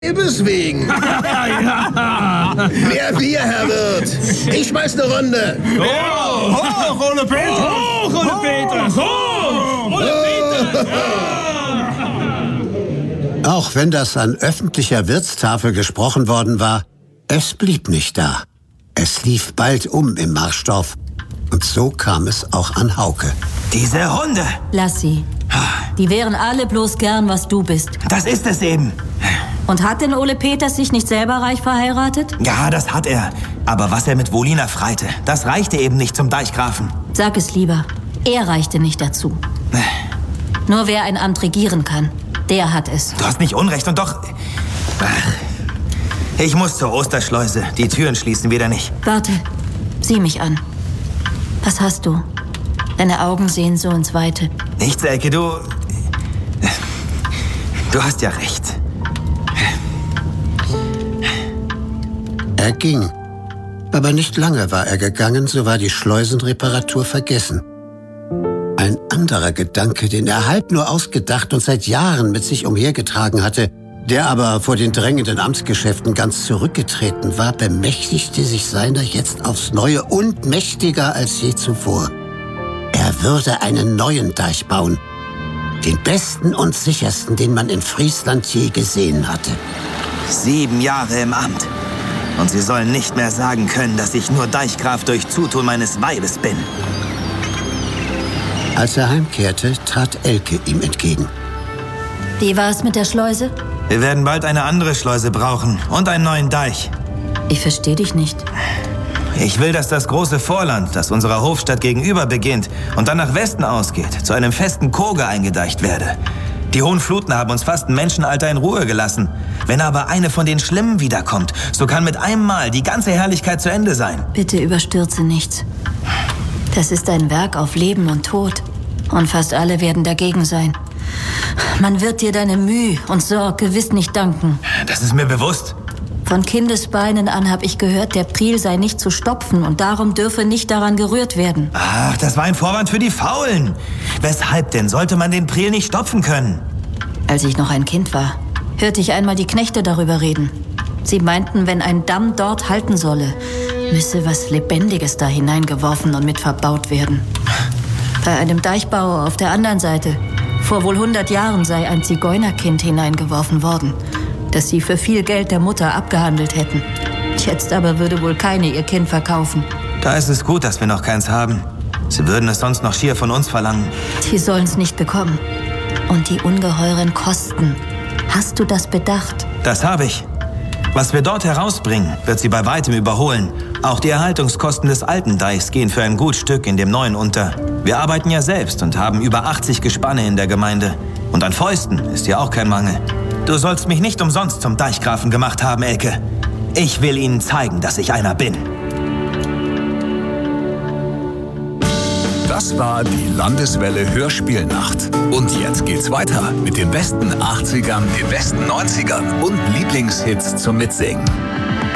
Lebens wegen. Mehr Bier, Herr Wirt. Ich schmeiß eine Runde. Hoch, Ole Peter! Hoch, Ole Peter! Hoch, Ole Peter! Auch wenn das an öffentlicher Wirtstafel gesprochen worden war, es blieb nicht da. Es lief bald im Marschdorf. Und so kam es auch an Hauke. Diese Hunde! Lass sie. Die wären alle bloß gern, was du bist. Das ist es eben. Und hat denn Ole Peters sich nicht selber reich verheiratet? Ja, das hat er. Aber was er mit Wolina freite, das reichte eben nicht zum Deichgrafen. Sag es lieber. Er reichte nicht dazu. Nur wer ein Amt regieren kann, der hat es. Du hast nicht Unrecht und doch... Ach, ich muss zur Osterschleuse. Die Türen schließen wieder nicht. Warte, sieh mich an. Was hast du? Deine Augen sehen so ins Weite. Nichts, Elke, du hast ja recht. Er ging. Aber nicht lange war er gegangen, so war die Schleusenreparatur vergessen. Ein anderer Gedanke, den er halb nur ausgedacht und seit Jahren mit sich umhergetragen hatte, der aber vor den drängenden Amtsgeschäften ganz zurückgetreten war, bemächtigte sich seiner jetzt aufs Neue und mächtiger als je zuvor. Er würde einen neuen Deich bauen. Den besten und sichersten, den man in Friesland je gesehen hatte. 7 Jahre im Amt. Und Sie sollen nicht mehr sagen können, dass ich nur Deichgraf durch Zutun meines Weibes bin. Als er heimkehrte, trat Elke ihm entgegen. Wie war es mit der Schleuse? Wir werden bald eine andere Schleuse brauchen und einen neuen Deich. Ich verstehe dich nicht. Ich will, dass das große Vorland, das unserer Hofstadt gegenüber beginnt und dann nach Westen ausgeht, zu einem festen Koge eingedeicht werde. Die hohen Fluten haben uns fast ein Menschenalter in Ruhe gelassen. Wenn aber eine von den Schlimmen wiederkommt, so kann mit einem Mal die ganze Herrlichkeit zu Ende sein. Bitte überstürze nichts. Das ist ein Werk auf Leben und Tod. Und fast alle werden dagegen sein. Man wird dir deine Mühe und Sorge gewiss nicht danken. Das ist mir bewusst. Von Kindesbeinen an habe ich gehört, der Priel sei nicht zu stopfen und darum dürfe nicht daran gerührt werden. Ach, das war ein Vorwand für die Faulen. Weshalb denn sollte man den Priel nicht stopfen können? Als ich noch ein Kind war, hörte ich einmal die Knechte darüber reden. Sie meinten, wenn ein Damm dort halten solle, müsse was Lebendiges da hineingeworfen und mit verbaut werden. Bei einem Deichbauer auf der anderen Seite, vor wohl 100 Jahren, sei ein Zigeunerkind hineingeworfen worden, das sie für viel Geld der Mutter abgehandelt hätten. Jetzt aber würde wohl keine ihr Kind verkaufen. Da ist es gut, dass wir noch keins haben. Sie würden es sonst noch schier von uns verlangen. Sie sollen es nicht bekommen. Und die ungeheuren Kosten. Hast du das bedacht? Das habe ich. Was wir dort herausbringen, wird sie bei weitem überholen. Auch die Erhaltungskosten des alten Deichs gehen für ein gut Stück in dem neuen unter. Wir arbeiten ja selbst und haben über 80 Gespanne in der Gemeinde. Und an Fäusten ist ja auch kein Mangel. Du sollst mich nicht umsonst zum Deichgrafen gemacht haben, Elke. Ich will Ihnen zeigen, dass ich einer bin. Das war die Landeswelle Hörspielnacht. Und jetzt geht's weiter mit den besten 80ern, den besten 90ern und Lieblingshits zum Mitsingen.